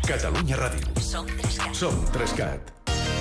Catalunya Ràdio. Som 3CAT. Som 3CAT.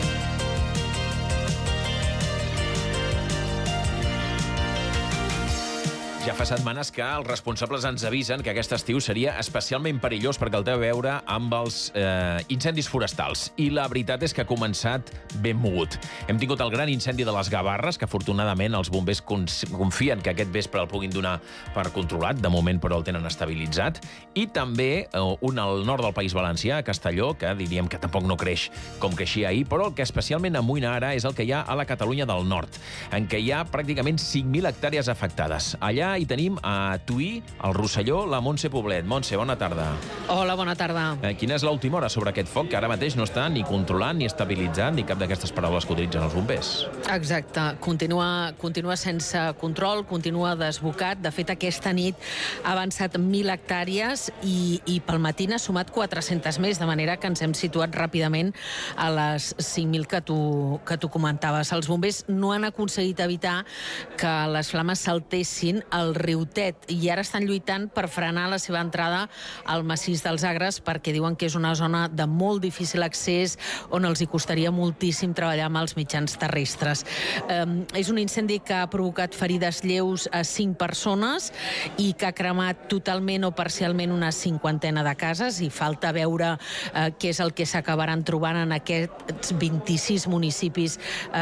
Ja fa setmanes que els responsables ens avisen que aquest estiu seria especialment perillós perquè el té a veure amb els incendis forestals. I la veritat és que ha començat ben mogut. Hem tingut el gran incendi de les Gavarres, que afortunadament els bombers confien que aquest vespre el puguin donar per controlat. De moment, però, el tenen estabilitzat. I també un al nord del País Valencià, a Castelló, que diríem que tampoc no creix com creixia ahir, però el que especialment amoïna ara és el que hi ha a la Catalunya del Nord, en què hi ha pràcticament 5.000 hectàrees afectades. Allà hi tenim a Tuí, al Rosselló, la Montse Poblet. Montse, bona tarda. Hola, bona tarda. Quina és l'última hora sobre aquest foc, que ara mateix no està ni controlant, ni estabilitzant, ni cap d'aquestes paraules que utilitzen els bombers? Exacte. Continua sense control, continua desbocat. De fet, aquesta nit ha avançat 1.000 hectàrees i pel matí n'ha sumat 400 més, de manera que ens hem situat ràpidament a les 5.000 que tu comentaves. Els bombers no han aconseguit evitar que les flames saltessin al riu Tet i ara estan lluitant per frenar la seva entrada al massís dels Agres, perquè diuen que és una zona de molt difícil accés on els hi costaria moltíssim treballar amb els mitjans terrestres. És un incendi que ha provocat ferides lleus a 5 persones i que ha cremat totalment o parcialment una 50ena de cases, i falta veure què és el que s'acabaran trobant en aquests 26 municipis,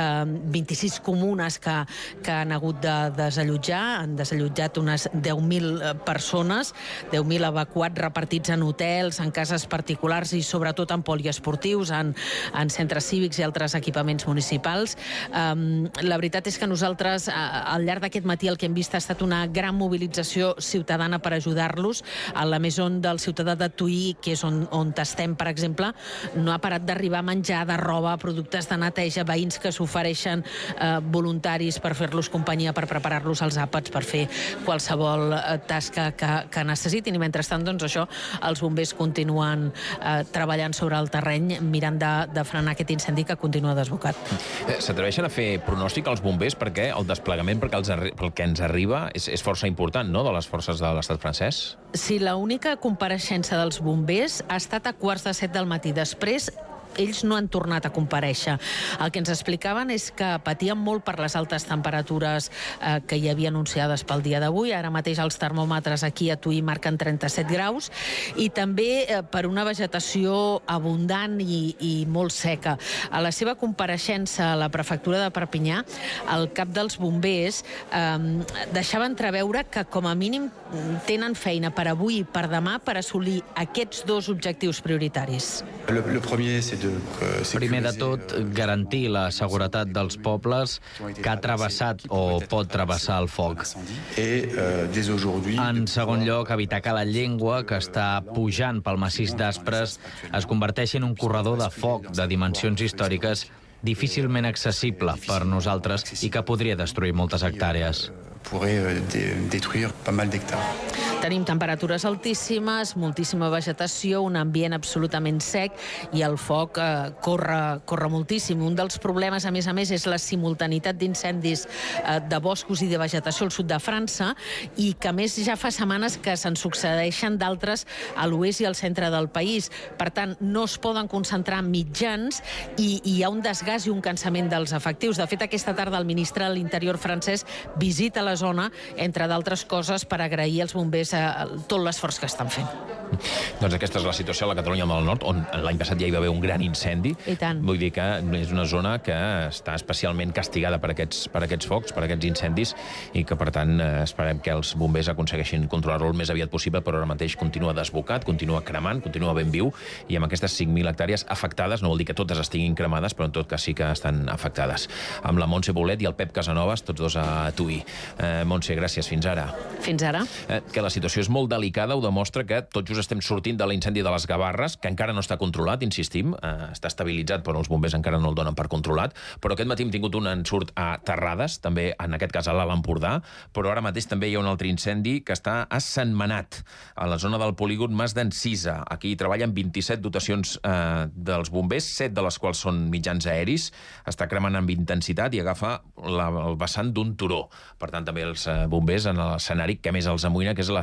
26 comunes que han hagut de desallotjar. Han desallotjat unes 10.000 persones, 10.000 evacuats repartits en hotels, en cases particulars i sobretot en poliesportius, en centres cívics i altres equipaments municipals. La veritat és que nosaltres, al llarg d'aquest matí, el que hem vist ha estat una gran mobilització ciutadana per ajudar-los. A la Maison del ciutadà de Tuí, que és on estem, per exemple, no ha parat d'arribar menjar, de roba, productes de neteja, veïns que s'ofereixen voluntaris per fer-los companyia, per preparar-los els àpats, per fer qualsevol tasca que necessitin. I mentrestant, doncs això, els bombers continuen treballant sobre el terreny, mirant de frenar aquest incendi que continua desbocat. S'atreveixen a fer pronòstic als bombers perquè el desplegament, pel que ens arriba, és força important, no?, de les forces de l'estat francès? Sí, l'única compareixença dels bombers ha estat a 6:45 del matí. Després, ells no han tornat a comparèixer. El que ens explicaven és que patien molt per les altes temperatures que hi havia anunciades pel dia d'avui. Ara mateix els termòmetres aquí a Tuí marquen 37 graus i també per una vegetació abundant i molt seca. A la seva compareixença a la prefectura de Perpinyà, el cap dels bombers deixava entreveure que com a mínim tenen feina per avui i per demà per assolir aquests dos objectius prioritaris. Primer de tot, garantir la seguretat dels pobles que ha travessat o pot travessar el foc. En segon lloc, evitar que la llengua que està pujant pel massís d'Aspres es converteixi en un corredor de foc de dimensions històriques difícilment accessible per nosaltres i que podria destruir moltes hectàrees. Tenim temperatures altíssimes, moltíssima vegetació, un ambient absolutament sec i el foc corre moltíssim. Un dels problemes, a més, és la simultanitat d'incendis de boscos i de vegetació al sud de França i que, a més, ja fa setmanes que se'n succeeixen d'altres a l'oest i al centre del país. Per tant, no es poden concentrar mitjans i hi ha un desgast i un cansament dels efectius. De fet, aquesta tarda el ministre de l'Interior francès visita la zona, entre d'altres coses, per agrair als bombers tot l'esforç que estan fent. Doncs aquesta és la situació a la Catalunya del Nord, on l'any passat ja hi va haver un gran incendi. I tant. Vull dir que és una zona que està especialment castigada per aquests focs, per aquests incendis, i que, per tant, esperem que els bombers aconsegueixin controlar-lo el més aviat possible, però ara mateix continua desbocat, continua cremant, continua ben viu, i amb aquestes 5.000 hectàrees afectades, no vol dir que totes estiguin cremades, però en tot cas sí que estan afectades. Amb la Montse Poblet i el Pep Casanovas, tots dos a Tuí. Montse, gràcies. Fins ara. Fins ara. Que la situació és molt delicada ho demostra que tot just estem sortint de l'incendi de les Gavarres, que encara no està controlat, insistim, està estabilitzat, però els bombers encara no el donen per controlat. Però aquest matí hem tingut un ensurt a Terrades, també en aquest cas a l'Alt Empordà, però ara mateix també hi ha un altre incendi que està a Sentmenat, a la zona del polígon Mas d'Encisa. Aquí hi treballen 27 dotacions dels bombers, 7 de les quals són mitjans aeris, està cremant amb intensitat i agafa el vessant d'un turó. Per tant, també els bombers en l'escenari que més els amoïna, que és la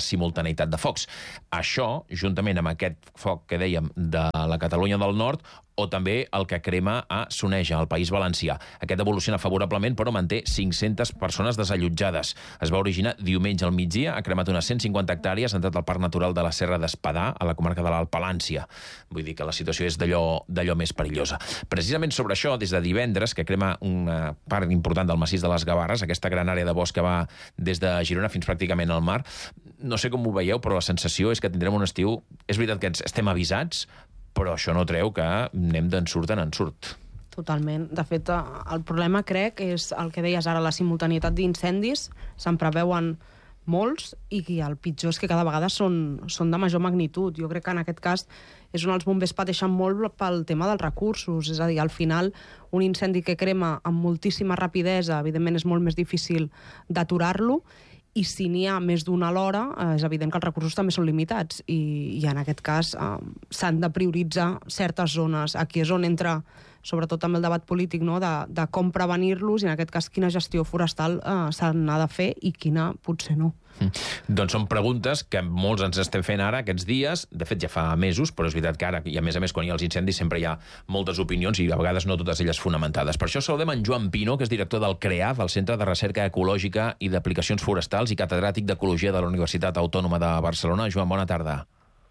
simultaneïtat de focs. Això, juntament amb aquest foc que dèiem de la Catalunya del Nord, o també el que crema a Soneja, al País Valencià. Aquest evoluciona favorablement, però manté 500 persones desallotjades. Es va originar diumenge al migdia, ha cremat unes 150 hectàrees, ha entrat al Parc Natural de la Serra d'Espadà, a la comarca de l'Alt Palància. Vull dir que la situació és d'allò més perillosa. Precisament sobre això, des de divendres, que crema una part important del massís de les Gavarres, aquesta gran àrea de bosc que va des de Girona fins pràcticament al mar, no sé com ho veieu, però la sensació és que tindrem un estiu... És veritat que estem avisats, però això no treu que anem d'ensurt en ensurt. Totalment. De fet, el problema, crec, és el que deies ara, la simultanietat d'incendis. Se'n preveuen molts i el pitjor és que cada vegada són de major magnitud. Jo crec que en aquest cas és on els bombers pateixen molt pel tema dels recursos. És a dir, al final, un incendi que crema amb moltíssima rapidesa, evidentment és molt més difícil d'aturar-lo, i si n'hi ha més d'una a l'hora, és evident que els recursos també són limitats i en aquest cas s'han de prioritzar certes zones. Aquí és on entra sobretot també el debat polític, no? de com prevenir-los i en aquest cas quina gestió forestal se n'ha de fer i quina potser no. Doncs són preguntes que molts ens estem fent ara, aquests dies. De fet, ja fa mesos, però és veritat que ara, i a més quan hi ha els incendis, sempre hi ha moltes opinions i a vegades no totes elles fonamentades. Per això saludem en Joan Pino, que és director del CREAF, el Centre de Recerca Ecològica i d'Aplicacions Forestals i catedràtic d'Ecologia de la Universitat Autònoma de Barcelona. Joan, bona tarda.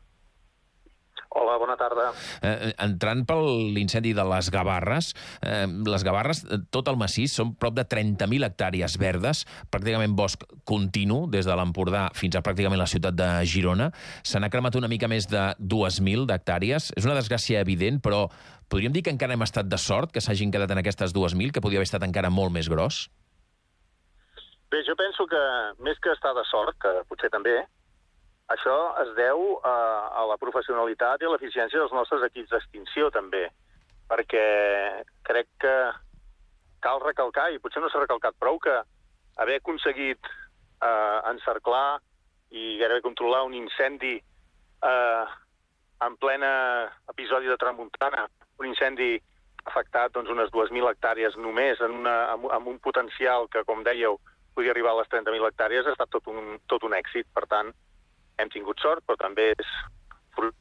Hola, bona tarda. Entrant per l'incendi de les Gavarres, tot el massís, són prop de 30.000 hectàrees verdes, pràcticament bosc continu, des de l'Empordà fins a pràcticament la ciutat de Girona. Se n'ha cremat una mica més de 2.000 d'hectàrees. És una desgràcia evident, però podríem dir que encara hem estat de sort que s'hagin quedat en aquestes 2.000, que podria haver estat encara molt més gros? Bé, jo penso que més que estar de sort, que potser també, això es deu a la professionalitat i a l'eficiència dels nostres equips d'extinció, també, perquè crec que cal recalcar, i potser no s'ha recalcat prou, que haver aconseguit encerclar i gairebé controlar un incendi en plena episodi de tramuntana, un incendi afectat unes 2.000 hectàrees només, amb un potencial que, com dèieu, podia arribar a les 30.000 hectàrees, ha estat tot un èxit. Per tant, hem tingut sort, però també és fruit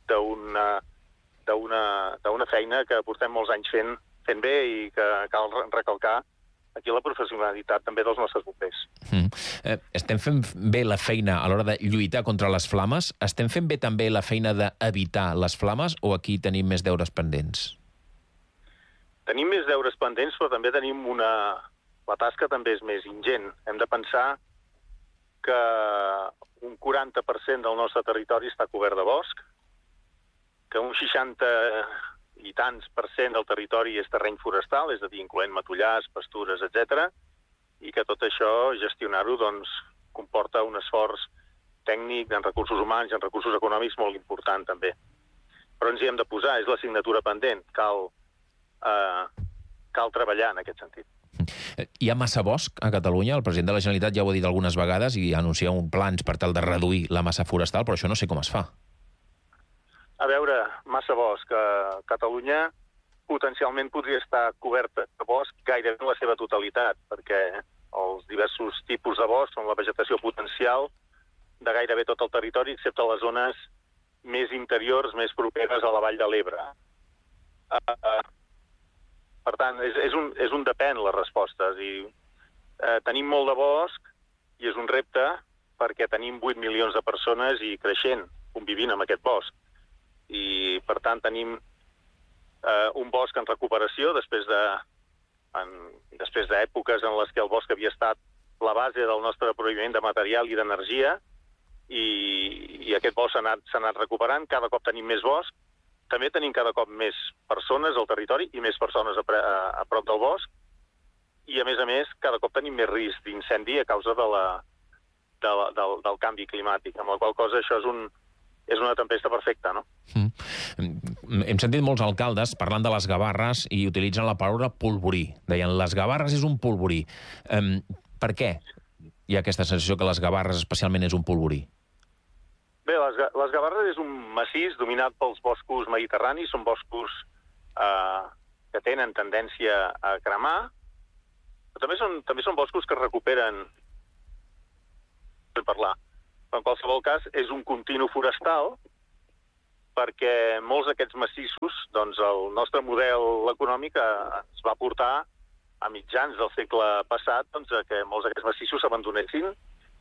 d'una feina que portem molts anys fent bé i que cal recalcar aquí la professionalitat també dels nostres bombers. Estem fent bé la feina a l'hora de lluitar contra les flames? Estem fent bé també la feina d'evitar les flames o aquí tenim més deures pendents? Tenim més deures pendents, però també tenim la tasca també és més ingent. Hem de pensar que un 40% del nostre territori està cobert de bosc, que un 60 i tants % del territori és terreny forestal, és a dir, incloent matollars, pastures, etc., i que tot això, gestionar-ho, comporta un esforç tècnic en recursos humans i en recursos econòmics molt important, també. Però ens hi hem de posar, és l'assignatura pendent, cal treballar en aquest sentit. Hi ha massa bosc a Catalunya? El president de la Generalitat ja ho ha dit algunes vegades i anuncia plans per tal de reduir la massa forestal, però això no sé com es fa. A veure, massa bosc. Catalunya potencialment podria estar coberta de bosc gairebé en la seva totalitat, perquè els diversos tipus de bosc són la vegetació potencial de gairebé tot el territori, excepte les zones més interiors, més properes a la Vall de l'Ebre. Per tant, és un depèn, la resposta. Tenim molt de bosc i és un repte perquè tenim 8 milions de persones i creixent, convivint amb aquest bosc. I, per tant, tenim un bosc en recuperació després d'èpoques en les que el bosc havia estat la base del nostre proveïment de material i d'energia i aquest bosc s'ha anat recuperant. Cada cop tenim més bosc. També tenim cada cop més persones al territori i més persones a prop del bosc. I, a més, cada cop tenim més risc d'incendi a causa del canvi climàtic, amb la qual cosa això és una tempesta perfecta, no? Hem sentit molts alcaldes parlant de les Gavarres i utilitzen la paraula polvorí. Deien, les Gavarres és un polvorí. Per què hi ha aquesta sensació que les Gavarres especialment és un polvorí? Bé, les Gavarres és un massís dominat pels boscos mediterranis, són boscos que tenen tendència a cremar, però també són boscos que recuperen Però en qualsevol cas és un continu forestal perquè molts d'aquests massissos, doncs el nostre model econòmic es va portar a mitjans del segle passat doncs, que molts d'aquests massissos s'abandonessin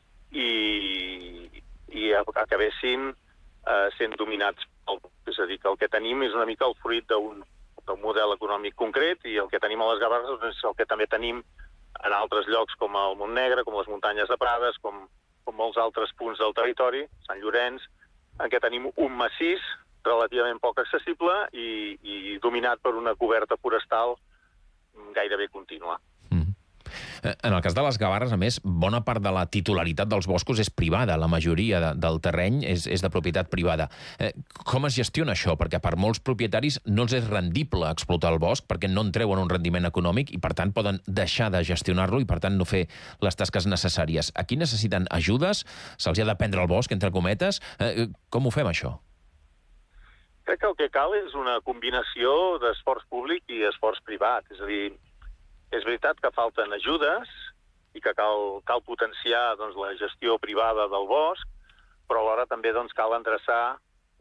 i acabessin sent dominats pel... És a dir, que el que tenim és una mica el fruit d'un model econòmic concret i el que tenim a les Gavarres és el que també tenim en altres llocs com el Montnegre, com les muntanyes de Prades, com molts altres punts del territori, Sant Llorenç, en què tenim un massís relativament poc accessible i dominat per una coberta forestal gairebé contínua. En el cas de les Gavarres, a més, bona part de la titularitat dels boscos és privada. La majoria del terreny és de propietat privada. Com es gestiona això? Perquè per molts propietaris no els és rendible explotar el bosc perquè no en treuen un rendiment econòmic i, per tant, poden deixar de gestionar-lo i, per tant, no fer les tasques necessàries. Aquí necessiten ajudes? Se'ls ha de prendre el bosc, entre cometes? Com ho fem, això? Crec que el que cal és una combinació d'esforç públic i esforç privat. És a dir, és veritat que falten ajudes i que cal potenciar doncs, la gestió privada del bosc, però alhora també doncs, cal endreçar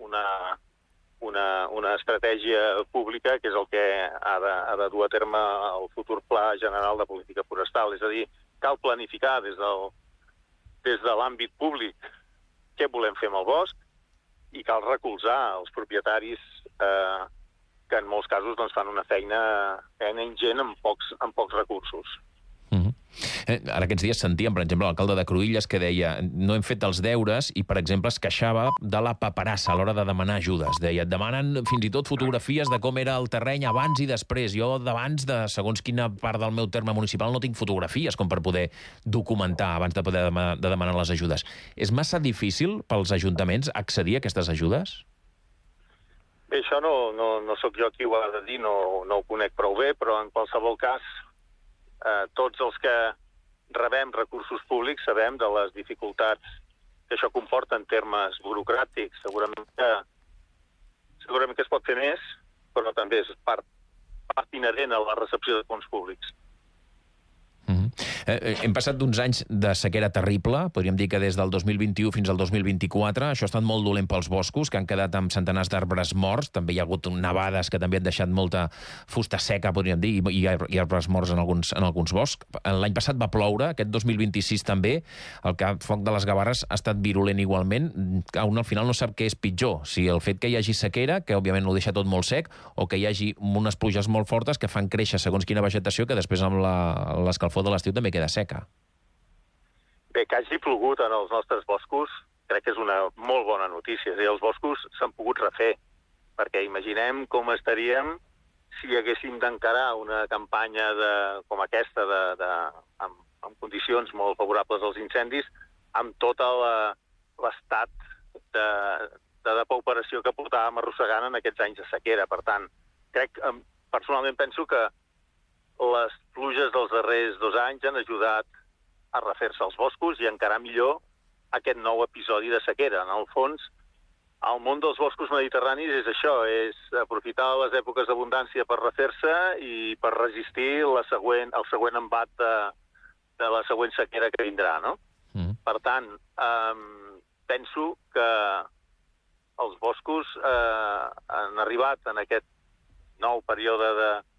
una estratègia pública que és el que ha de dur a terme el futur Pla General de Política Forestal. És a dir, cal planificar des de l'àmbit públic què volem fer amb el bosc i cal recolzar els propietaris que en molts casos doncs, fan una feina ingent amb pocs recursos. Ara aquests dies sentíem, per exemple, l'alcalde de Cruïlles que deia no hem fet els deures i, per exemple, es queixava de la paperassa a l'hora de demanar ajudes. Deia, et demanen fins i tot fotografies de com era el terreny abans i després. Jo, d'abans, de segons quina part del meu terme municipal, no tinc fotografies com per poder documentar abans de poder demanar les ajudes. És massa difícil pels ajuntaments accedir a aquestes ajudes? Bé, això no sóc jo qui ho ha de dir, no ho conec prou bé, però en qualsevol cas tots els que rebem recursos públics sabem de les dificultats que això comporta en termes burocràtics. Segurament que es pot fer més, però també és part inherent a la recepció de fons públics. Hem passat d'uns anys de sequera terrible, podríem dir que des del 2021 fins al 2024. Això ha estat molt dolent pels boscos, que han quedat amb centenars d'arbres morts. També hi ha hagut nevades que també han deixat molta fusta seca, podríem dir, i arbres morts en alguns boscs. L'any passat va ploure, aquest 2026 també. El foc de les Gavarres ha estat virulent igualment. Un al final no sap què és pitjor, si el fet que hi hagi sequera, que òbviament ho deixa tot molt sec, o que hi hagi unes pluges molt fortes que fan créixer segons quina vegetació, que després amb l'escalfor de l'estiu també queda seca. Bé, que hagi plogut en els nostres boscos crec que és una molt bona notícia. És a dir, els boscos s'han pogut refer, perquè imaginem com estaríem si haguéssim d'encarar una campanya com aquesta amb condicions molt favorables als incendis, amb tot l'estat de depauperació que portàvem arrossegant en aquests anys de sequera. Per tant, personalment penso que les pluges dels darrers 2 anys han ajudat a refer-se els boscos i encarar millor aquest nou episodi de sequera. En el fons, el món dels boscos mediterranis és això, és aprofitar les èpoques d'abundància per refer-se i per resistir el següent embat de la següent sequera que vindrà, no? Per tant, penso que els boscos han arribat en aquest nou període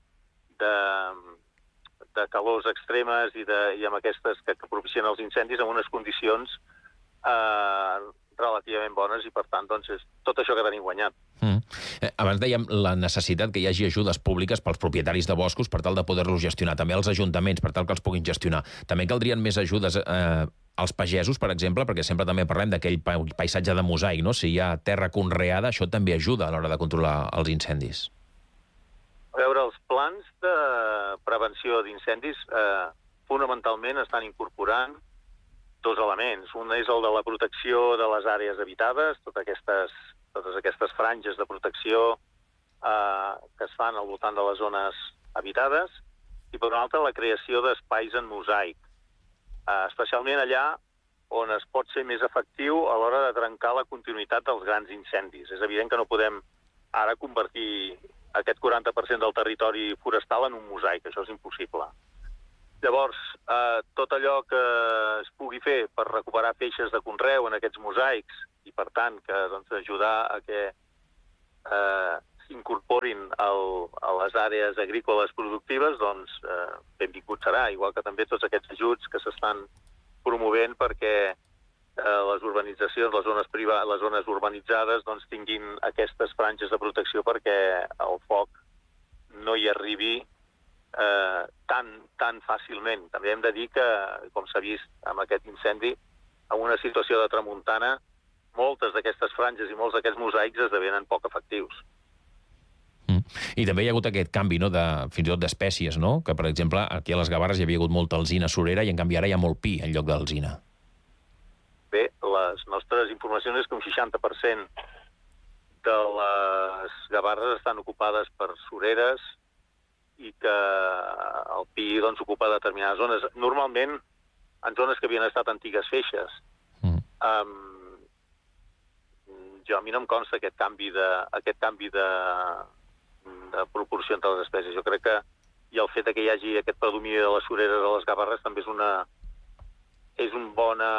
de calors extremes i amb aquestes que propicien els incendis en unes condicions relativament bones i, per tant, doncs, és tot això que tenim guanyat. Abans dèiem la necessitat que hi hagi ajudes públiques pels propietaris de boscos per tal de poder-los gestionar, també als ajuntaments per tal que els puguin gestionar. També caldrien més ajudes als pagesos, per exemple, perquè sempre també parlem d'aquell paisatge de mosaic, no? Si hi ha terra conreada, això també ajuda a l'hora de controlar els incendis. A veure, els plans de prevenció d'incendis fonamentalment estan incorporant 2 elements. Un és el de la protecció de les àrees habitades, totes aquestes franges de protecció que es fan al voltant de les zones habitades, i per una altra la creació d'espais en mosaic, especialment allà on es pot ser més efectiu a l'hora de trencar la continuïtat dels grans incendis. És evident que no podem ara convertir aquest 40% del territori forestal en un mosaic, això és impossible. Llavors, tot allò que es pugui fer per recuperar feixes de conreu en aquests mosaics i, per tant, que ajudar a que s'incorporin a les àrees agrícoles productives, doncs benvingut serà, igual que també tots aquests ajuts que s'estan promovent perquè les urbanitzacions, les zones urbanitzades, doncs tinguin aquestes franges de protecció perquè el foc no hi arribi tan fàcilment. També hem de dir que, com s'ha vist amb aquest incendi, en una situació de tramuntana, moltes d'aquestes franges i molts d'aquests mosaics esdevenen poc efectius. I també hi ha hagut aquest canvi, no?, fins i tot d'espècies, no? Que, per exemple, aquí a les Gavarres hi havia hagut molta alzina surera i, en canvi, ara hi ha molt pi en lloc d'alzina. Bé, les nostres informacions és que un 60% de les Gavarres estan ocupades per sureres i que el pi doncs, ocupa determinades zones. Normalment, en zones que havien estat antigues feixes. A mi no em consta aquest canvi de proporció entre les espècies. Jo crec que i el fet que hi hagi aquest predomini de les sureres a les Gavarres també és un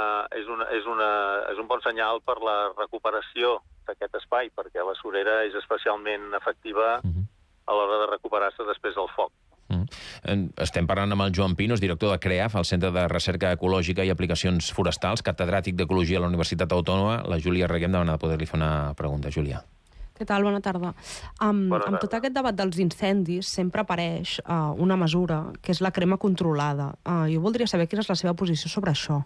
bon senyal per la recuperació d'aquest espai, perquè la surera és especialment efectiva a l'hora de recuperar-se després del foc. Estem parlant amb el Joan Pinos, director de CREAF, el Centre de Recerca Ecològica i Aplicacions Forestals, catedràtic d'Ecologia a la Universitat Autònoma. La Júlia Reguem demana de poder-li fer una pregunta. Júlia. Què tal? Bona tarda. Amb tot aquest debat dels incendis sempre apareix una mesura, que és la crema controlada. Jo voldria saber quina és la seva posició sobre això.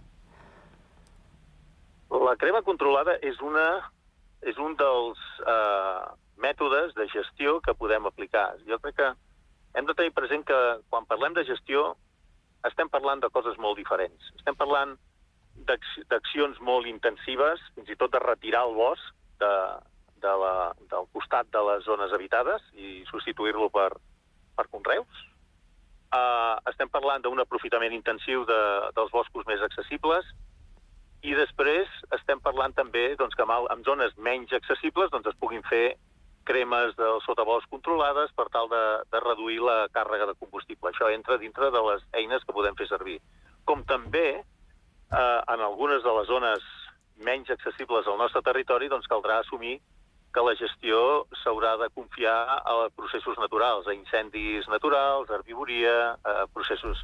La crema controlada és un dels mètodes de gestió que podem aplicar. Jo crec que hem de tenir present que quan parlem de gestió estem parlant de coses molt diferents. Estem parlant d'accions molt intensives, fins i tot de retirar el bosc del costat de les zones habitades i substituir-lo per conreus. Estem parlant d'un aprofitament intensiu dels boscos més accessibles i després estem parlant també que en zones menys accessibles es puguin fer cremes del sotabosc controlades per tal de reduir la càrrega de combustible. Això entra dintre de les eines que podem fer servir. Com també en algunes de les zones menys accessibles al nostre territori caldrà assumir que la gestió s'haurà de confiar a processos naturals, a incendis naturals, a herbivoria, a processos,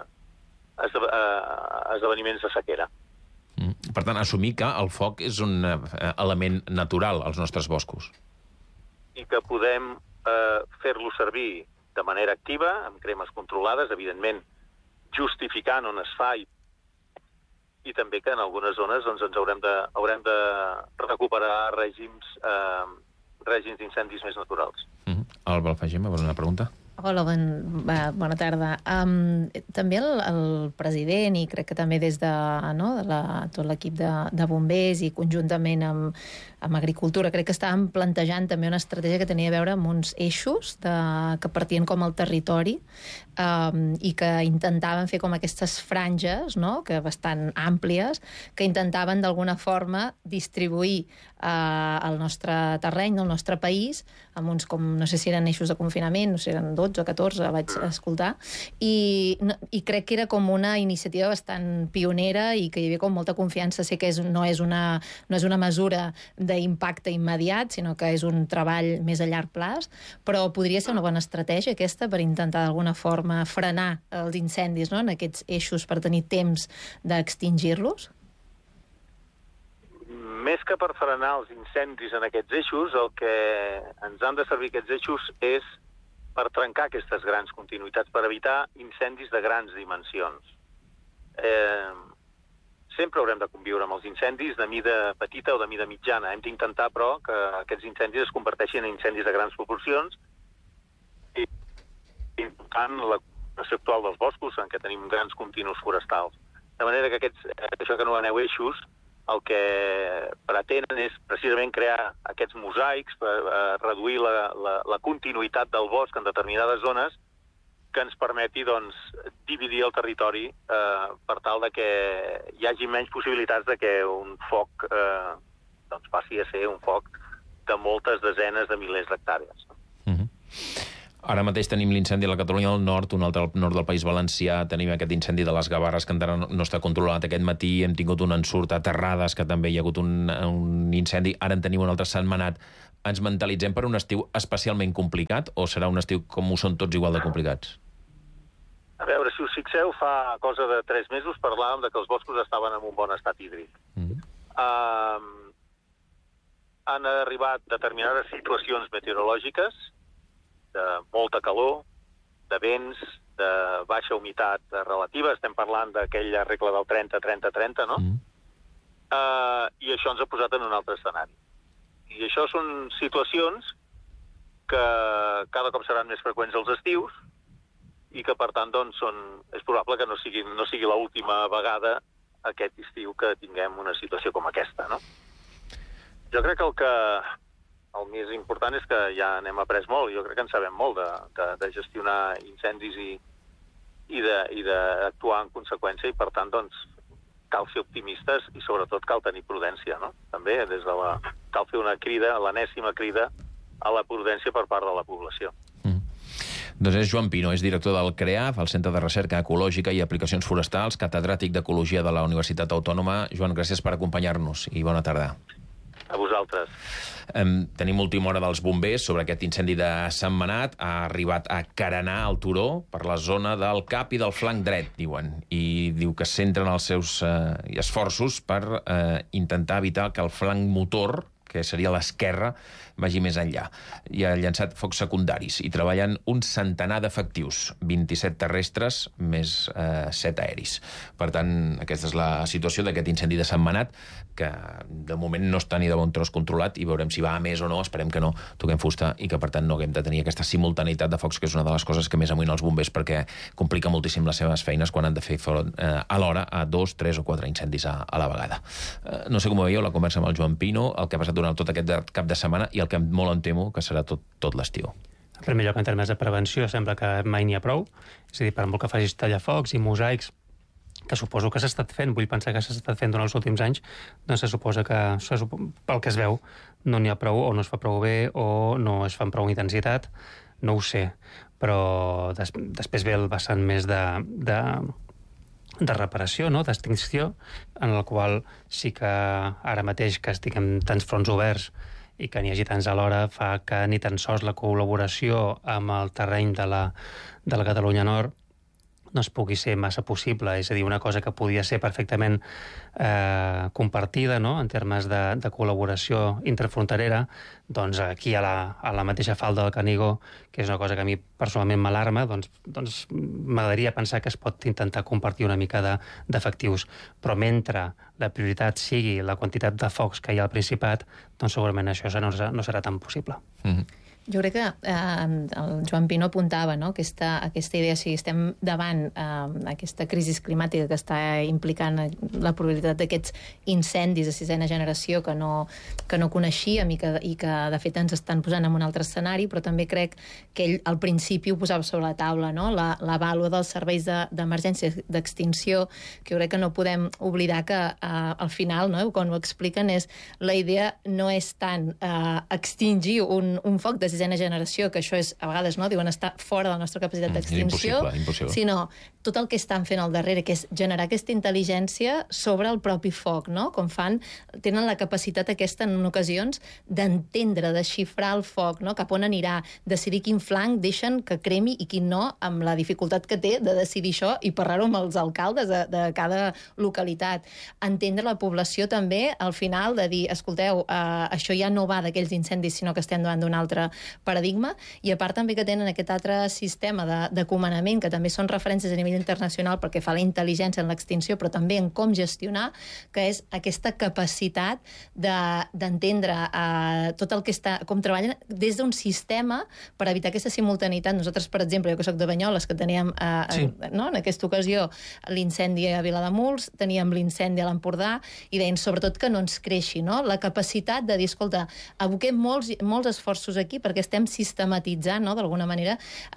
esdeveniments de sequera. Per tant, assumir que el foc és un element natural als nostres boscos. I que podem fer-lo servir de manera activa, amb cremes controlades, evidentment justificant on es fa i també que en algunes zones ens haurem de recuperar règims d'incendis més naturals. Alba Alfagema, vol una pregunta? Hola, bona tarda. També el president, i crec que també des de tot l'equip de bombers i conjuntament amb Agricultura, crec que estàvem plantejant també una estratègia que tenia a veure amb uns eixos que partien com al territori i que intentaven fer com aquestes franges, que bastant àmplies, que intentaven d'alguna forma distribuir el nostre terreny, el nostre país, amb uns com, no sé si eren eixos de confinament, no sé si eren 12 o 14, vaig escoltar, i crec que era com una iniciativa bastant pionera i que hi havia com molta confiança. Sé que no és una mesura d'impacte immediat, sinó que és un treball més a llarg plaç, però podria ser una bona estratègia aquesta per intentar d'alguna forma frenar els incendis en aquests eixos per tenir temps d'extingir-los? Més que per frenar els incendis en aquests eixos, el que ens han de servir aquests eixos és per trencar aquestes grans continuïtats, per evitar incendis de grans dimensions. Sempre haurem de conviure amb els incendis de mida petita o de mida mitjana. Hem d'intentar, però, que aquests incendis es converteixin en incendis de grans proporcions i important la situació actual dels boscos, en què tenim grans continus forestals. De manera que això que anomeneu eixos, el que pretenen és precisament crear aquests mosaics per reduir la continuïtat del bosc en determinades zones que ens permeti dividir el territori per tal de que hi hagi menys possibilitats de que un foc passi a ser un foc de moltes desenes de milers d'hectàrees. Ara mateix tenim l'incendi a la Catalunya del Nord, un altre al nord del País Valencià, tenim aquest incendi de les Gavarres que encara no està controlat aquest matí, hem tingut un ensurt a Terrades, que també hi ha hagut un incendi, ara en tenim un altre a Sentmenat. Ens mentalitzem per un estiu especialment complicat o serà un estiu com ho són tots igual de complicats? A veure, si us fixeu, fa cosa de 3 mesos parlàvem de que els boscos estaven en un bon estat hídric. Han arribat determinades situacions meteorològiques de molta calor, de vents, de baixa humitat relativa, estem parlant d'aquella regla del 30-30-30, no? I això ens ha posat en un altre escenari. I això són situacions que cada cop seran més freqüents als estius i que, per tant, doncs, és probable que no sigui l'última vegada aquest estiu que tinguem una situació com aquesta, no? Jo crec que el més important és que ja n'hem après molt. Jo crec que en sabem molt de gestionar incendis i d'actuar en conseqüència i, per tant, doncs, cal ser optimistes i, sobretot, cal tenir prudència, no? També cal fer una crida, l'enèsima crida a la prudència per part de la població. Doncs és Joan Pino, és director del CREAF, el Centre de Recerca Ecològica i Aplicacions Forestals, catedràtic d'Ecologia de la Universitat Autònoma. Joan, gràcies per acompanyar-nos i bona tarda. A vosaltres. Tenim última hora dels bombers sobre aquest incendi de Sentmenat. Ha arribat a carenar el turó per la zona del cap i del flanc dret, diuen. I diu que centren els seus esforços per intentar evitar que el flanc motor, que seria l'esquerra, vagi més enllà. I ha llançat focs secundaris. I treballen un centenar d'efectius, 27 terrestres més 7 aeris. Per tant, aquesta és la situació d'aquest incendi de Sentmenat, que de moment no està ni de bon tros controlat i veurem si va a més o no, esperem que no, toquem fusta i que per tant no haguem de tenir aquesta simultaneïtat de focs, que és una de les coses que més amoïna els bombers perquè complica moltíssim les seves feines quan han de fer front alhora a 2, 3 o 4 incendis a la vegada. No sé com ho veieu, la conversa amb el Joan Pino, el que ha passat durant tot aquest cap de setmana i el que molt em temo que serà tot l'estiu. En primer lloc, en termes de prevenció, sembla que mai n'hi ha prou. És a dir, per molt que facis tallafocs i mosaics, que suposo que s'ha estat fent, vull pensar que s'ha estat fent durant els últims anys, doncs se suposa que, pel que es veu, no n'hi ha prou, o no es fa prou bé, o no es fa amb prou intensitat, no ho sé. Però després ve el vessant més de reparació, no? D'extinció, en el qual sí que ara mateix que estiguem tants fronts oberts i que n'hi hagi tants alhora fa que ni tan sols la col·laboració amb el terreny de la Catalunya Nord no es pugui ser massa possible. És a dir, una cosa que podia ser perfectament compartida, no?, en termes de col·laboració interfronterera, doncs aquí a la mateixa falda del Canigó, que és una cosa que a mi personalment m'alarma, doncs m'agradaria pensar que es pot intentar compartir una mica d'efectius. Però mentre la prioritat sigui la quantitat de focs que hi ha al Principat, doncs segurament això no serà tan possible. Jo crec que el Joan Pino apuntava, no?, aquesta idea, si estem davant aquesta crisi climàtica que està implicant la probabilitat d'aquests incendis de 6ª generació que no coneixíem i que de fet ens estan posant en un altre escenari, però també crec que ell al principi ho posava sobre la taula, no?, la vàlua dels serveis d'emergència d'extinció, que jo crec que no podem oblidar que al final, no?, quan ho expliquen, la idea no és tant extingir un foc de 6ª generació, que això és, a vegades, no?, diuen estar fora de la nostra capacitat d'extinció, impossible. Sinó tot el que estan fent al darrere, que és generar aquesta intel·ligència sobre el propi foc, no? Com tenen la capacitat aquesta, en ocasions, d'entendre, de xifrar el foc, no?, cap on anirà, decidir quin flanc deixen que cremi i quin no, amb la dificultat que té de decidir això i parlar-ho amb els alcaldes de cada localitat. Entendre la població també, al final, de dir, escolteu, això ja no va d'aquells incendis, sinó que estem davant d'un altre paradigma, i a part també que tenen aquest altre sistema de comandament, que també són referències a nivell internacional perquè fa la intel·ligència en l'extinció, però també en com gestionar, que és aquesta capacitat d'entendre tot el que com treballen des d'un sistema per evitar aquesta simultaneïtat. Nosaltres, per exemple, jo que soc de Banyoles, que teníem en aquesta ocasió l'incendi a Vilademuls, teníem l'incendi a l'Empordà, i deien sobretot que no ens creixi, no?, la capacitat de dir, escolta, aboquem molts esforços aquí perquè estem sistematitzant, no?, d'alguna manera,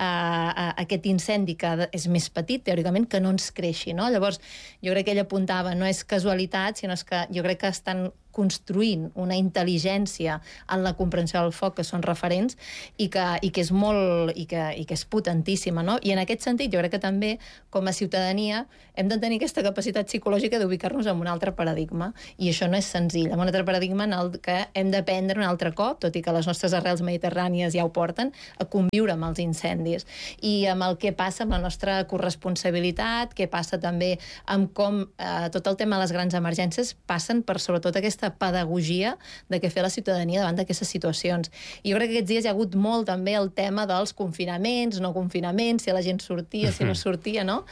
aquest incendi que és més petit, teòricament, que no ens creixi, no? Llavors, jo crec que ell apuntava, no és casualitat, sinó que jo crec que estan construint una intel·ligència en la comprensió del foc que són referents i que és molt i que és potentíssima, no? I en aquest sentit jo crec que també com a ciutadania hem de tenir aquesta capacitat psicològica d'ubicar-nos en un altre paradigma, i això no és senzill, en un altre paradigma en el que hem d'aprendre un altre cop, tot i que les nostres arrels mediterrànies ja ho porten, a conviure amb els incendis i amb el que passa amb la nostra corresponsabilitat, què passa també amb com tot el tema de les grans emergències passen per sobretot aquesta pedagogia de què fer la ciutadania davant d'aquestes situacions. I jo crec que aquests dies hi ha hagut molt també el tema dels confinaments, no confinaments, si la gent sortia, si no sortia, no?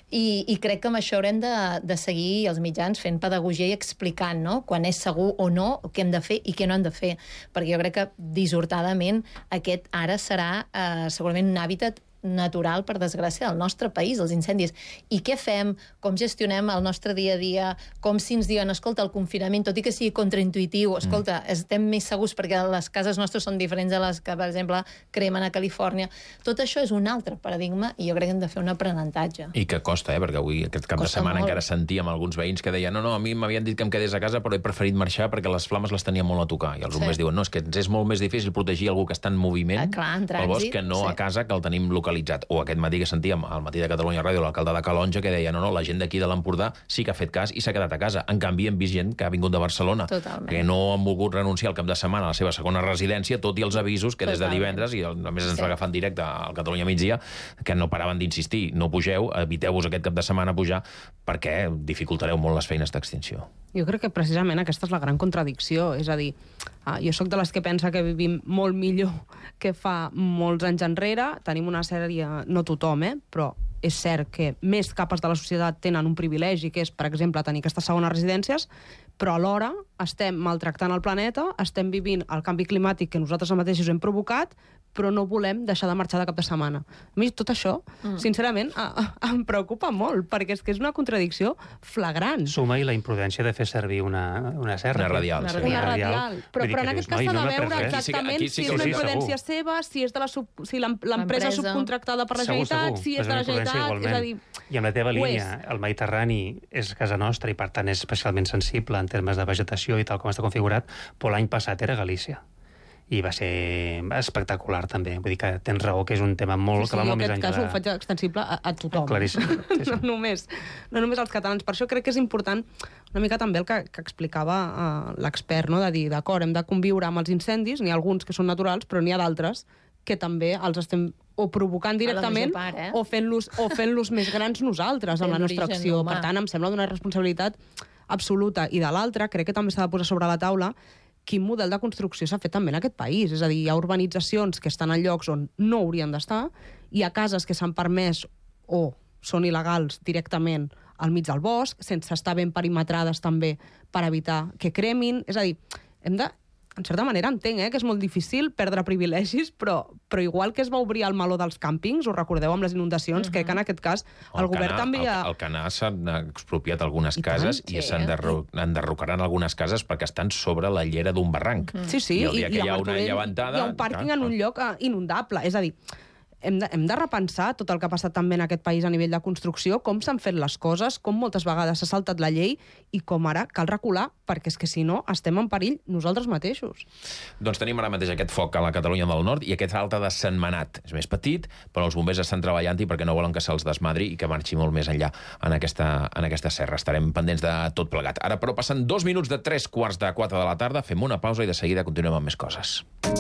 I crec que amb això haurem de seguir els mitjans fent pedagogia i explicant, no?, quan és segur o no, què hem de fer i què no hem de fer. Perquè jo crec que, dissortadament, aquest ara serà segurament un hàbitat natural, per desgràcia, del nostre país, els incendis. I què fem? Com gestionem el nostre dia a dia? Com si ens diuen, escolta, el confinament, tot i que sigui contraintuitiu, escolta, estem més segurs perquè les cases nostres són diferents de les que, per exemple, cremen a Califòrnia. Tot això és un altre paradigma i jo crec que hem de fer un aprenentatge. I que costa, perquè avui, aquest cap de setmana, encara sentíem alguns veïns que deien no, a mi m'havien dit que em quedés a casa, però he preferit marxar perquè les flames les tenia molt a tocar. I els bombers diuen, no, és que ens és molt més difícil protegir algú que està en moviment pel bosc que no a casa, que el tenim localitzat. O aquest matí que sentíem al Matí de Catalunya Ràdio l'alcalde de Calonge que deia no, la gent d'aquí de l'Empordà sí que ha fet cas i s'ha quedat a casa. En canvi, hem vist gent que ha vingut de Barcelona, que no han volgut renunciar al cap de setmana a la seva segona residència, tot i els avisos que des de divendres, i a més ens va agafar en directe al Catalunya Migdia, que no paraven d'insistir, no pugeu, eviteu-vos aquest cap de setmana pujar perquè dificultareu molt les feines d'extinció. Jo crec que precisament aquesta és la gran contradicció, és a dir, jo sóc de les que pensa que vivim molt millor que fa molts anys enrere, tenim una sèrie, no tothom, però és cert que més capes de la societat tenen un privilegi, que és, per exemple, tenir aquestes segones residències, però alhora estem maltractant el planeta, estem vivint el canvi climàtic que nosaltres mateixos hem provocat, però no volem deixar de marxar de cap de setmana. A mi tot això, sincerament, em preocupa molt, perquè és que és una contradicció flagrant. Suma-hi la imprudència de fer servir una serra. Una radial. Una radial. Però en aquest cas s'ha de veure exactament si és una imprudència seva, si és si l'empresa subcontractada per la Generalitat, si és de la Generalitat, és a dir... I amb la teva línia, el Mediterrani és casa nostra i, per tant, és especialment sensible en termes de vegetació i tal com està configurat, però l'any passat era Galícia. I va ser espectacular, també. Vull dir que tens raó, que és un tema molt que va molt més enllà. Sí, en aquest cas ho faig extensible a tothom. Claríssim. No només als catalans. Per això crec que és important una mica també el que explicava l'expert, no? De dir, d'acord, hem de conviure amb els incendis, n'hi ha alguns que són naturals, però n'hi ha d'altres que també els estem o provocant directament o fent-los més grans nosaltres amb la nostra acció. Per tant, em sembla d'una responsabilitat absoluta. I de l'altra, crec que també s'ha de posar sobre la taula quin model de construcció s'ha fet també en aquest país. És a dir, hi ha urbanitzacions que estan en llocs on no haurien d'estar, hi ha cases que s'han permès o són il·legals directament al mig del bosc, sense estar ben perimetrades també per evitar que cremin. És a dir, hem de... En certa manera entenc que és molt difícil perdre privilegis, però igual que es va obrir el meló dels càmpings, us recordeu amb les inundacions, crec que en aquest cas el govern també ha... El Canà s'han expropiat algunes cases i s'enderrocaran algunes cases perquè estan sobre la llera d'un barranc. Sí, I el dia que hi ha una llevantada... Hi ha un pàrquing en un lloc inundable. És a dir, hem de repensar tot el que ha passat també en aquest país a nivell de construcció, com s'han fet les coses, com moltes vegades s'ha saltat la llei i com ara cal recular, perquè és que si no estem en perill nosaltres mateixos. Doncs tenim ara mateix aquest foc a la Catalunya del Nord i aquest altre de Sentmenat. És més petit, però els bombers estan treballant-hi perquè no volen que se'ls desmadri i que marxi molt més enllà en aquesta serra. Estarem pendents de tot plegat. Ara, però, passen 2 minuts de 3:45 de la tarda, fem una pausa i de seguida continuem amb més coses.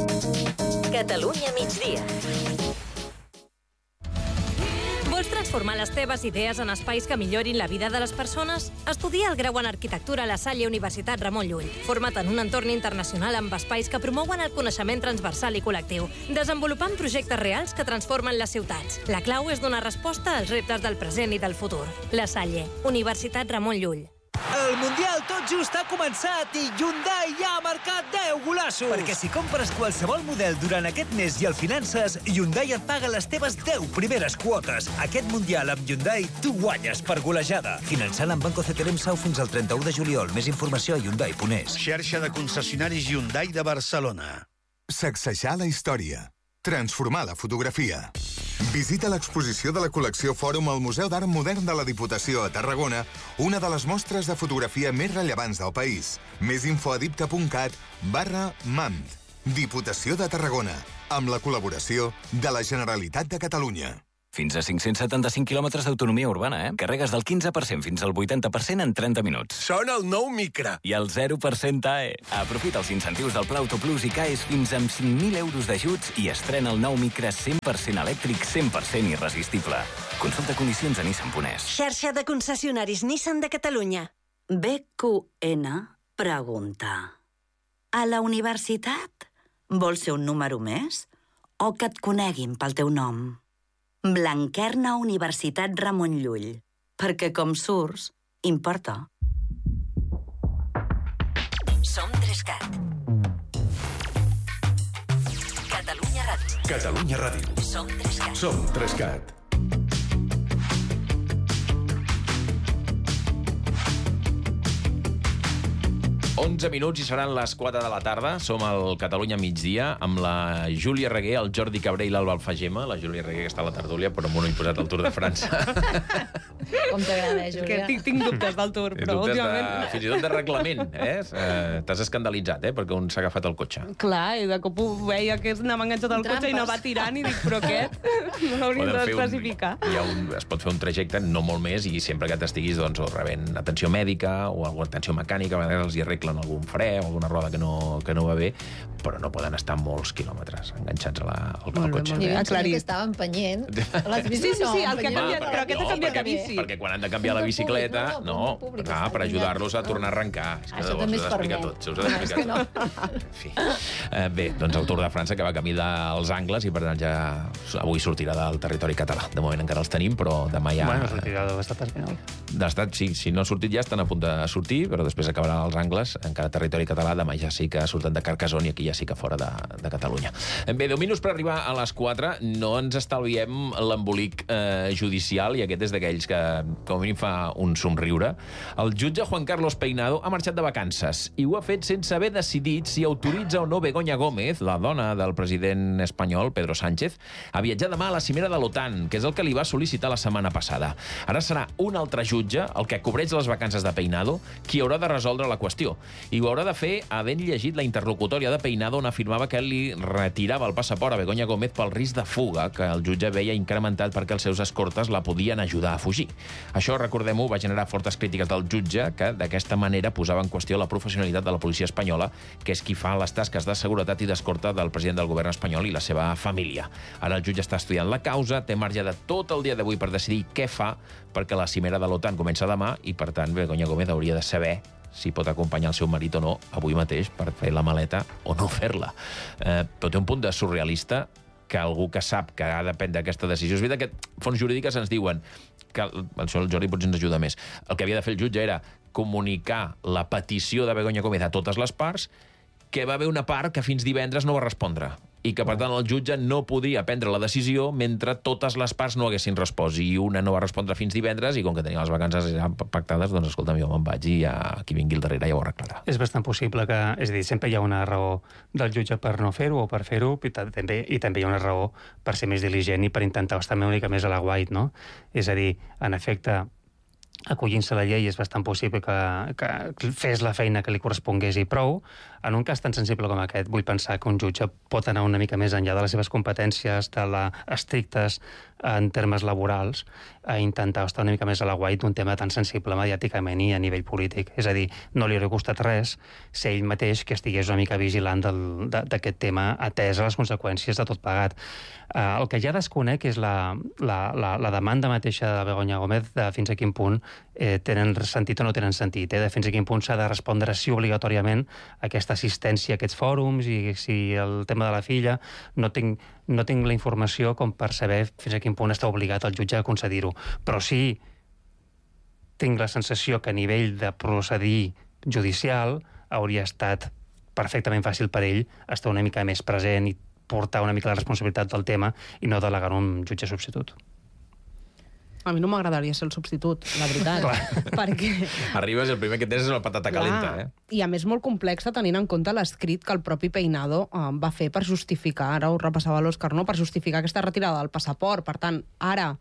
Catalunya migdia. Vols transformar les teves idees en espais que millorin la vida de les persones? Estudia el grau en arquitectura a la Salle Universitat Ramon Llull. Forma't en un entorn internacional amb espais que promouen el coneixement transversal i col·lectiu, desenvolupant projectes reals que transformen les ciutats. La clau és donar resposta als reptes del present i del futur. La Salle, Universitat Ramon Llull. El Mundial tot just ha començat i Hyundai ja ha marcat 10 golassos. Perquè si compres qualsevol model durant aquest mes i el finances, Hyundai et paga les teves 10 primeres quotes. Aquest Mundial amb Hyundai tu guanyes per golejada. Finançant amb Banco CTLM Sau fins al 31 de juliol. Més informació a Hyundai.es. Xarxa de concessionaris Hyundai de Barcelona. Sacsejar la història. Transformar la fotografia. Visita l'exposició de la col·lecció Fòrum al Museu d'Art Modern de la Diputació a Tarragona, una de les mostres de fotografia més rellevants del país. Més info a dipta.cat/MAMD. Diputació de Tarragona, amb la col·laboració de la Generalitat de Catalunya. Fins a 575 quilòmetres d'autonomia urbana, Carregues del 15% fins al 80% en 30 minuts. Sona el nou Micra. I el 0% AE. Aprofita els incentius del Pla Autoplus i CAES fins amb 5.000 euros d'ajuts i estrena el nou Micra 100% elèctric, 100% irresistible. Consulta condicions a Nissan.es. Xarxa de concessionaris Nissan de Catalunya. BQN pregunta: a la universitat vols ser un número més o que et coneguin pel teu nom? Blanquerna Universitat Ramon Llull. Perquè com surts, importa. Som 3CAT. Catalunya Ràdio. Catalunya Ràdio. Som 3CAT. Som 3CAT. Onze minuts i seran les 4 de la tarda. Som al Catalunya migdia amb la Júlia Reguer, el Jordi Cabré i l'Alba Alfagema. La Júlia Reguer que està a la tertúlia, però amb un ull posat al Tour de França. Com t'agrada, Júlia? Que tinc dubtes del Tour, però últimament... Fins i tot de reglament, T'has escandalitzat, perquè un s'ha agafat el cotxe. Clar, i de cop ho veia que anava enganxat al cotxe i no va tirant i dic, però aquest no l'hauríem de classificar. Es pot fer un trajecte, no molt més, i sempre que t'estiguis o rebent atenció mèdica o alguna atenció mecànica, a vegades els hi arreglen algun fre o alguna roda que no va bé, però no poden estar molts quilòmetres enganxats al cotxe. I vam sentir que estava empenyent. Sí, el que ha canviat, però aquest ha canviat de bici. Perquè quan han de canviar la bicicleta, per ajudar-los a tornar a arrencar. Això també es permet. S'ho has d'explicar tot. Bé, doncs el Tour de França que va camí dels angles i per tant ja avui sortirà del territori català. De moment encara els tenim, però demà ja... Bueno, sortirà de l'estat espanyol. D'estat, sí, si no ha sortit ja estan a punt de sortir, però després acabaran els angles, encara territori català, demà ja sí que surten de Carcassonne i aquí ja sí que fora de Catalunya. Bé, 10 minuts per arribar a les 4, no ens estalviem l'embolic judicial, i aquest és d'aquells que com a mínim fa un somriure. El jutge Juan Carlos Peinado ha marxat de vacances i ho ha fet sense haver decidit si autoritza o no Begoña Gómez, la dona del president espanyol, Pedro Sánchez, a viatjar demà a la cimera de l'OTAN, que és el que li va sol·licitar la setmana passada. Ara serà un altre jutge, el que cobreix les vacances de Peinado, qui haurà de resoldre la qüestió. I ho haurà de fer havent llegit la interlocutòria de Peinado on afirmava que li retirava el passaport a Begoña Gómez pel risc de fuga que el jutge veia incrementat perquè els seus escortes la podien ajudar a fugir. Això, recordem-ho, va generar fortes crítiques del jutge que d'aquesta manera posava en qüestió la professionalitat de la policia espanyola, que és qui fa les tasques de seguretat i d'escorta del president del govern espanyol i la seva família. Ara el jutge està estudiant la causa, té marge de tot el dia d'avui per decidir què fa, perquè la cimera de l'OTAN comença demà i, per tant, Begoña Gómez hauria de saber si pot acompanyar el seu marit o no avui mateix per fer la maleta o no fer-la. Però té un punt de surrealista que algú que sap que ha de prendre aquesta decisió... És veritat que fonts jurídiques ens diuen que, això el Jordi potser ens ajuda més, el que havia de fer el jutge era comunicar la petició de Begoña Gómez a totes les parts, que va haver una part que fins divendres no va respondre i que, per tant, el jutge no podia prendre la decisió mentre totes les parts no haguessin respost. I una no va respondre fins divendres i, com que tenia les vacances ja pactades, doncs, escolta, jo me'n vaig i ja qui vingui al darrere ja ho arreglarà. És bastant possible que... És a dir, sempre hi ha una raó del jutge per no fer-ho o per fer-ho, i també hi ha una raó per ser més diligent i per intentar estar una mica més a la guait, no? És a dir, en efecte, acollint-se a la llei és bastant possible que fes la feina que li correspongués i prou. En un cas tan sensible com aquest, vull pensar que un jutge pot anar una mica més enllà de les seves competències, estrictes en termes laborals, a intentar estar una mica més a la guait d'un tema tan sensible mediàticament i a nivell polític. És a dir, no li hauria costat res ser ell mateix que estigués una mica vigilant d'aquest tema, atès a les conseqüències de tot plegat. El que ja desconec és la demanda mateixa de Begoña Gómez de fins a quin punt tenen sentit o no tenen sentit, de fins a quin punt s'ha de respondre sí obligatòriament a aquesta assistència a aquests fòrums i si el tema de la filla no tinc la informació com per saber fins a quin punt està obligat el jutge a concedir-ho. Però sí tinc la sensació que a nivell de procedir judicial hauria estat perfectament fàcil per ell estar una mica més present i portar una mica la responsabilitat del tema i no delegar un jutge substitut. A mi no m'agradaria ser el substitut, la veritat. Perquè... Arribes i el primer que tens és la patata calenta, I a més molt complexa tenint en compte l'escrit que el propi Peinado va fer per justificar, ara ho repassava l'Òscar, no? Per justificar aquesta retirada del passaport. Per tant, ara,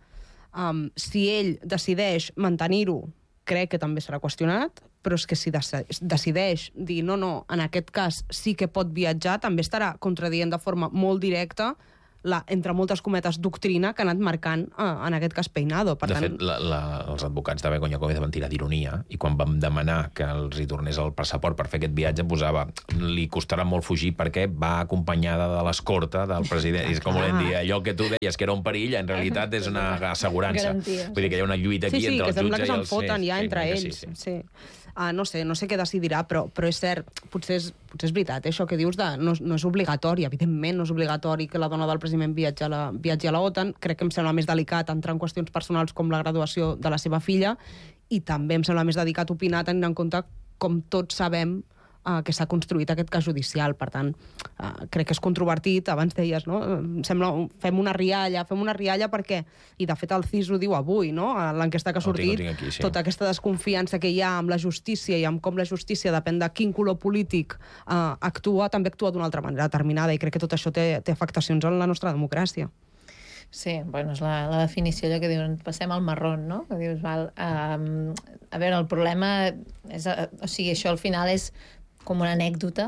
si ell decideix mantenir-ho, crec que també serà qüestionat, però és que si decideix dir no, en aquest cas sí que pot viatjar, també estarà contradient de forma molt directa la, entre moltes cometes, doctrina que ha anat marcant, en aquest cas, Peinado. Per tant... fet, els advocats de Begoña Gómez van tirar d'ironia, i quan vam demanar que els hi tornés el passaport per fer aquest viatge, posava, li costarà molt fugir perquè va acompanyada de l'escorta del president. I és com volem dir, allò que tu deies que era un perill, en realitat és una assegurança. Vull dir que hi ha una lluita aquí entre el jutge i el... Sí, que sembla que se'n foten ja entre ells. Sí. No sé què decidirà, però és cert, potser és veritat, això que dius no és obligatori, evidentment no és obligatori que la dona del president viatgi a la OTAN. Crec que em sembla més delicat entrar en qüestions personals com la graduació de la seva filla, i també em sembla més delicat opinar tenint en compte com tots sabem que s'ha construït aquest cas judicial. Per tant, crec que és controvertit. Abans deies, no? Em sembla, fem una rialla perquè, i de fet el CIS ho diu avui, no? L'enquesta que ha sortit, aquí, sí. Tota aquesta desconfiança que hi ha amb la justícia i amb com la justícia, depèn de quin color polític actua, també actua d'una altra manera determinada, i crec que tot això té afectacions en la nostra democràcia. Sí, bueno, és la definició allò que diuen, passem al marrón, no? Que dius, val, a veure, el problema és, o sigui, això al final és com una anècdota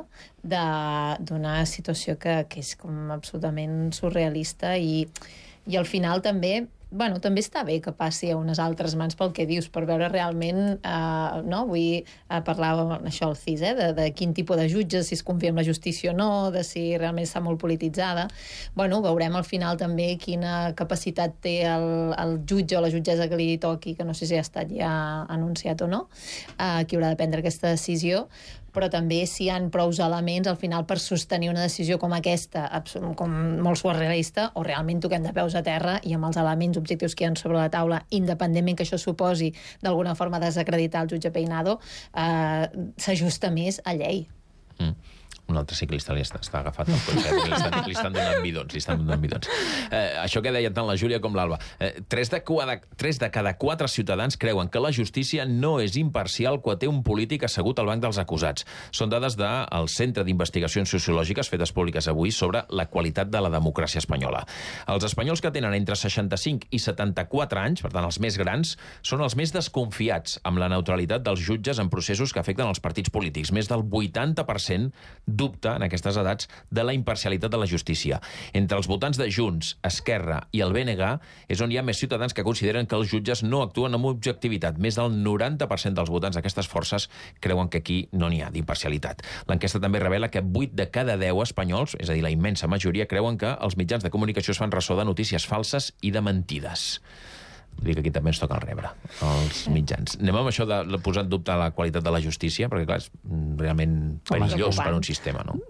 d'una situació que és com absolutament surrealista, i al final també, bueno, també està bé que passi a unes altres mans pel que dius, per veure realment, no? Avui parlàvem això al CIS, de quin tipus de jutges, si es confia en la justícia o no, de si realment està molt polititzada. Bueno, veurem al final també quina capacitat té el jutge o la jutgessa que li toqui, que no sé si ha estat ja anunciat o no, qui haurà de prendre aquesta decisió, però també si hi ha prous elements al final per sostenir una decisió com aquesta, com molt surrealista, o realment toquem de peus a terra i amb els elements objectius que hi ha sobre la taula, independentment que això suposi d'alguna forma desacreditar el jutge Peinado, s'ajusta més a llei. Un altre ciclista li està agafat el cotxe, li estan donant bidons. Això que deien tant la Júlia com l'Alba. 3 de cada 4 ciutadans creuen que la justícia no és imparcial quan té un polític assegut al banc dels acusats. Són dades del Centre d'Investigacions Sociològiques fetes públiques avui sobre la qualitat de la democràcia espanyola. Els espanyols que tenen entre 65 i 74 anys, per tant els més grans, són els més desconfiats amb la neutralitat dels jutges en processos que afecten els partits polítics. Més del 80% dubte en aquestes edats de la imparcialitat de la justícia. Entre els votants de Junts, Esquerra i el BNG és on hi ha més ciutadans que consideren que els jutges no actuen amb objectivitat. Més del 90% dels votants d'aquestes forces creuen que aquí no n'hi ha d'imparcialitat. L'enquesta també revela que 8 de cada 10 espanyols, és a dir, la immensa majoria, creuen que els mitjans de comunicació es fan ressò de notícies falses i de mentides. Vull dir que aquí també ens toca el rebre, els mitjans. Anem amb això de posar en dubte la qualitat de la justícia, perquè, clar, és realment perillós per un sistema, no?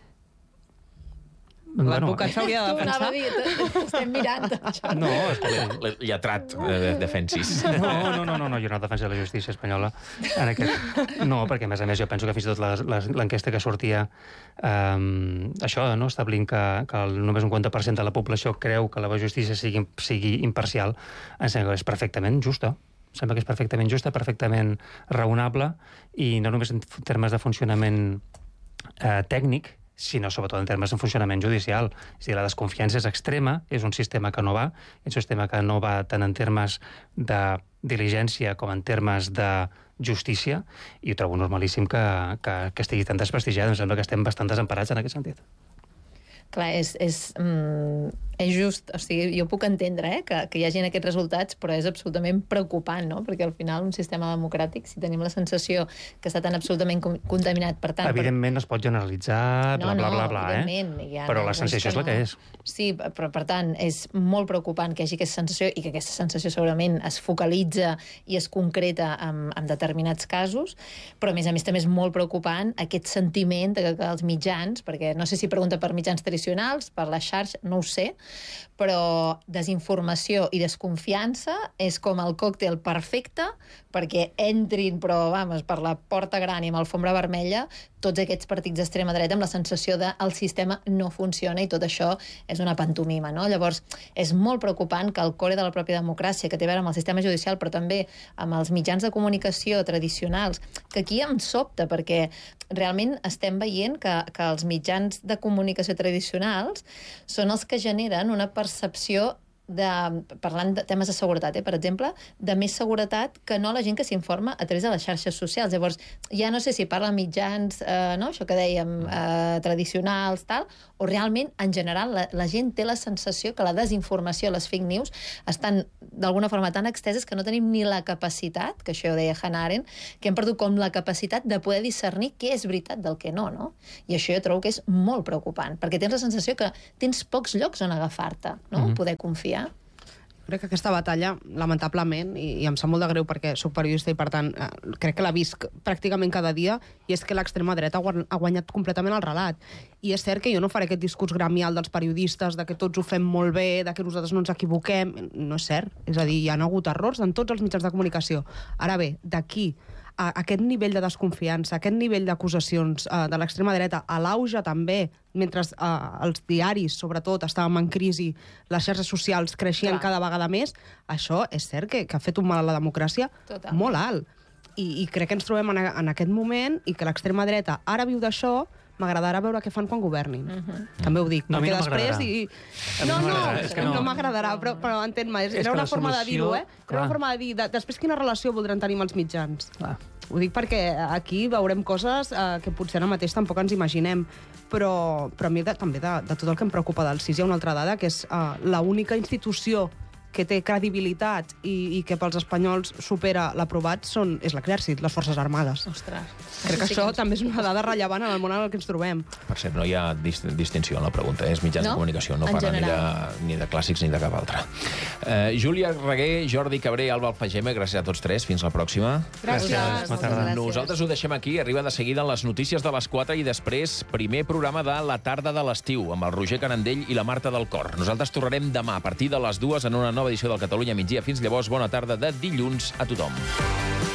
L'advocat s'hauria de defensar. Tu anava a dir, estem mirant. No, lletrat, defensis. No, jo no defenso la justícia espanyola. No, perquè, a més, jo penso que fins i tot l'enquesta que sortia, això, no, establint que només un 50% de la població creu que la justícia sigui imparcial, em sembla que és perfectament justa. Em sembla que és perfectament justa, perfectament raonable, i no només en termes de funcionament tècnic, sinó sobretot en termes de funcionament judicial. És a dir, la desconfiança és extrema, és un sistema que no va, és un sistema que no va tant en termes de diligència com en termes de justícia, i ho trobo normalíssim que estigui tan desprestigiat. Em sembla que estem bastant desemparats en aquest sentit. Clar, és just, o sigui, jo puc entendre que hi hagin aquests resultats, però és absolutament preocupant, no? Perquè al final un sistema democràtic, si tenim la sensació que està tan absolutament contaminat, per tant... Evidentment no es pot generalitzar, bla, però la sensació és la que és. Sí, però per tant és molt preocupant que hi hagi aquesta sensació, i que aquesta sensació segurament es focalitza i es concreta en determinats casos, però a més també és molt preocupant aquest sentiment que els mitjans, perquè no sé si pregunta per mitjans tradicionals, per la xarxa, no ho sé, però desinformació i desconfiança és com el còctel perfecte perquè entrin, però, per la porta gran i amb alfombra vermella tots aquests partits d'extrema dreta amb la sensació de el sistema no funciona i tot això és una pantomima, no? Llavors, és molt preocupant que el core de la pròpia democràcia, que té a veure amb el sistema judicial, però també amb els mitjans de comunicació tradicionals, que aquí em sobta, perquè realment estem veient que els mitjans de comunicació tradicionals són els que generen una percepció parlant de temes de seguretat, per exemple, de més seguretat que no la gent que s'informa a través de les xarxes socials. Llavors, ja no sé si parla mitjans, no? Això que dèiem, tradicionals, tal, o realment, en general, la gent té la sensació que la desinformació, les fake news, estan d'alguna forma tan exteses que no tenim ni la capacitat, que això ho deia Hannah Arendt, que hem perdut com la capacitat de poder discernir què és veritat del que no, no? I això jo trobo que és molt preocupant, perquè tens la sensació que tens pocs llocs on agafar-te, no? Poder confiar. Crec que aquesta batalla, lamentablement, i em sap molt de greu perquè soc periodista i, per tant, crec que la visc pràcticament cada dia, i és que l'extrema dreta ha guanyat completament el relat. I és cert que jo no faré aquest discurs gremial dels periodistes, de que tots ho fem molt bé, de que nosaltres no ens equivoquem. No és cert. És a dir, hi ha hagut errors en tots els mitjans de comunicació. Ara bé, d'aquí a aquest nivell de desconfiança, aquest nivell d'acusacions de l'extrema dreta, a l'auge també, mentre els diaris, sobretot, estàvem en crisi, les xarxes socials creixien cada vegada més, això és cert que ha fet un mal a la democràcia molt alt. I crec que ens trobem en aquest moment i que l'extrema dreta ara viu d'això. M'agradarà veure què fan quan governin. També ho dic. No, a mi no després m'agradarà. No m'agradarà, però entén-me. Era una forma de dir-ho, Era una forma de dir, després quina relació voldran tenir amb els mitjans? Ho dic perquè aquí veurem coses que potser ara mateix tampoc ens imaginem. Però a mi també de tot el que em preocupa del CIS hi ha una altra dada, que és l'única institució que té credibilitat i que pels espanyols supera l'aprovat és l'exèrcit, les Forces Armades. Ostres. Crec que això també és una dada rellevant en el món en el que ens trobem. Per cert, no hi ha distinció en la pregunta, és mitjans de comunicació, no parla ni de clàssics ni de cap altre. Júlia Reguer, Jordi Cabré, Alba Alfagema, gràcies a tots tres, fins la pròxima. Gràcies. Nosaltres ho deixem aquí, arriba de seguida les notícies de les 4 i després primer programa de la tarda de l'estiu, amb el Roger Canandell i la Marta del Cor. Nosaltres tornarem demà a partir de les 2 en una nova edició del Catalunya Migdia. Fins llavors, bona tarda de dilluns a tothom.